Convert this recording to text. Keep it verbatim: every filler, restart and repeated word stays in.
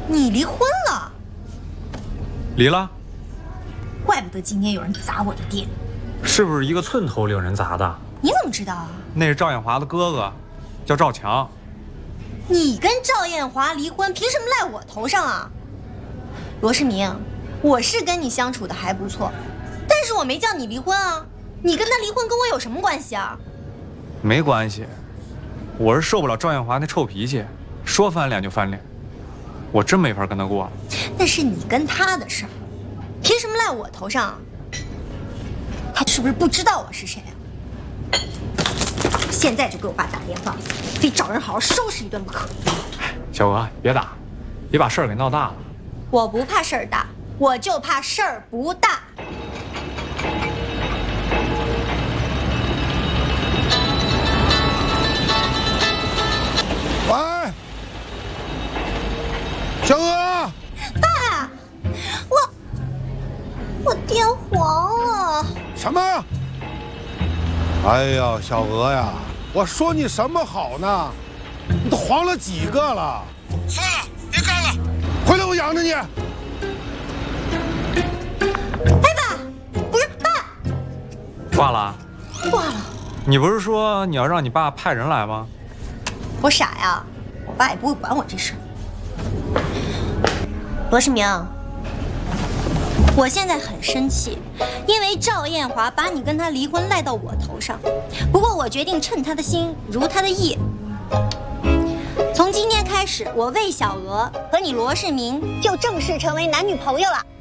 你离婚了？ 离了？ 怪不得今天有人砸我的店。 是不是一个寸头领人砸的？ 你怎么知道啊？ 那是赵艳华的哥哥，叫赵强。 你跟赵艳华离婚，凭什么赖我头上啊？罗世明，我是跟你相处的还不错，但是我没叫你离婚啊。你跟他离婚跟我有什么关系啊？ 没关系，我是受不了赵艳华那臭脾气，说翻脸就翻脸，我真没法跟他过了。 那是你跟他的事儿，凭什么赖我头上啊？他是不是不知道我是谁啊？现在就给我爸打电话，非找人好好收拾一顿不可。 小娥，别打，别把事儿给闹大了。 我不怕事儿大，我就怕事儿不大。 喂，小娥。 爸，我我电黄了。 什么？哎呀，小娥呀，我说你什么好呢？你都黄了几个了？算了，别干了，回来我养着你。 哎，爸，不是爸， 挂了？ 挂了。 你不是说你要让你爸派人来吗？ 我傻呀，我爸也不会管我这事儿。罗世明，我现在很生气，因为赵艳华把你跟他离婚赖到我头上。不过我决定称他的心如他的意。从今天开始，我魏小娥和你罗世明就正式成为男女朋友了。